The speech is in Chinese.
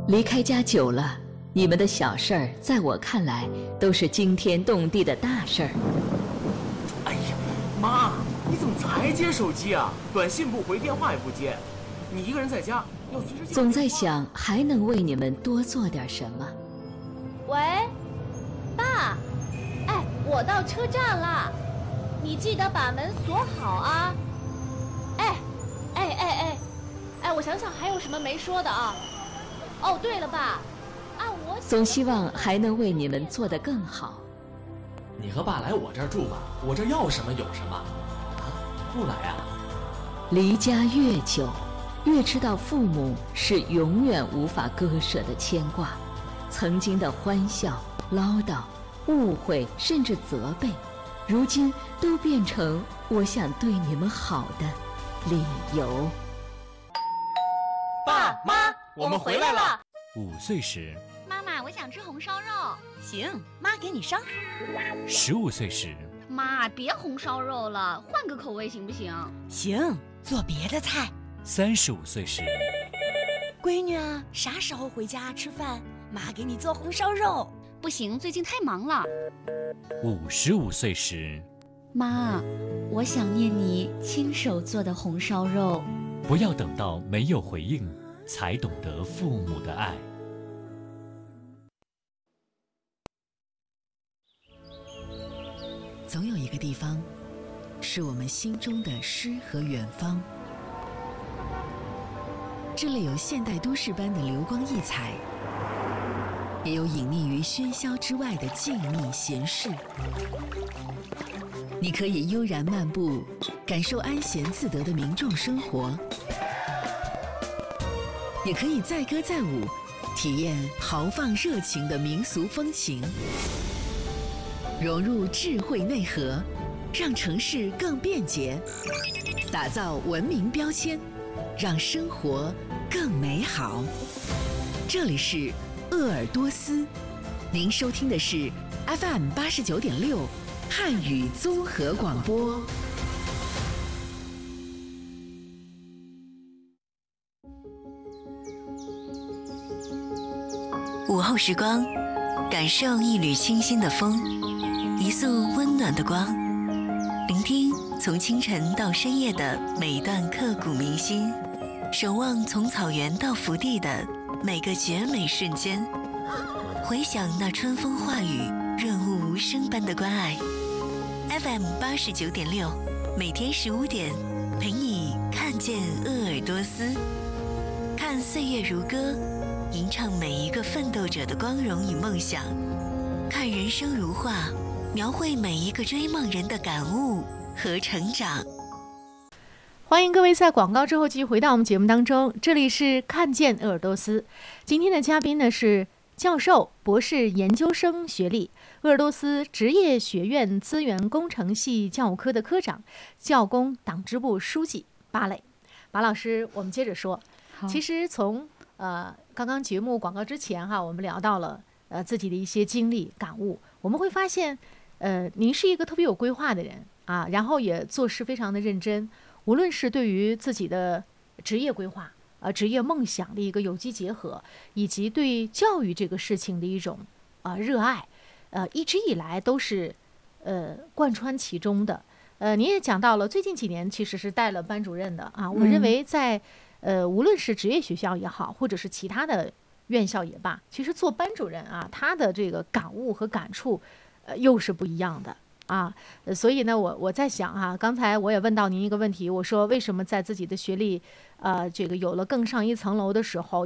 离开家久了，你们的小事儿在我看来都是惊天动地的大事儿。 哎呀，妈，你怎么才接手机啊？短信不回，电话也不接，你一个人在家要随时。 总在想还能为你们多做点什么。 喂，爸，哎，我到车站了，你记得把门锁好啊。哎，我想想还有什么没说的啊？哦，对了，爸，按我总希望还能为你们做得更好。 你和爸来我这儿住吧，我这要什么有什么。啊，不来啊？ 离家越久，越知道父母是永远无法割舍的牵挂。曾经的欢笑、唠叨、误会，甚至责备，如今都变成我想对你们好的理由。 爸妈，我们回来了。 5岁时， 妈妈，我想吃红烧肉。 行，妈给你烧。 15岁时， 妈，别红烧肉了，换个口味行不行？ 行，做别的菜。 35岁时， 闺女啊，啥时候回家吃饭？妈给你做红烧肉。 不行，最近太忙了。 55岁时， 妈，我想念你亲手做的红烧肉。 不要等到没有回应，才懂得父母的爱。 总有一个地方，是我们心中的诗和远方。这里有现代都市般的流光溢彩，也有隐匿于喧嚣之外的静谧闲适。你可以悠然漫步，感受安闲自得的民众生活；也可以载歌载舞，体验豪放热情的民俗风情。融入智慧内核，让城市更便捷，打造文明标签，让生活更美好。这里是鄂尔多斯，您收听的是 FM 89.6汉语综合广播。 午后时光，感受一缕清新的风，一束温暖的光，聆听从清晨到深夜的每段刻骨铭心，守望从草原到福地的每个绝美瞬间，回想那春风化雨、润物无声般的关爱。FM 89.6，每天15点，陪你看见鄂尔多斯，看岁月如歌，吟唱每一个奋斗者的光荣与梦想，看人生如画，描绘每一个追梦人的感悟和成长。 欢迎各位在广告之后继续回到我们节目当中，这里是看见鄂尔多斯。今天的嘉宾呢是教授、博士研究生学历，鄂尔多斯职业学院资源工程系教务科的科长，教工党支部书记巴磊。巴老师，我们接着说，其实从刚刚节目广告之前我们聊到了自己的一些经历感悟，我们会发现您是一个特别有规划的人啊，然后也做事非常的认真，无论是对于自己的职业规划职业梦想的一个有机结合，以及对教育这个事情的一种热爱一直以来都是贯穿其中的。您也讲到了最近几年其实是带了班主任的啊，我认为在无论是职业学校也好，或者是其他的院校也罢，其实做班主任他的这个感悟和感触又是不一样的所以呢我在想刚才我也问到您一个问题，我说为什么在自己的学历这个有了更上一层楼的时候，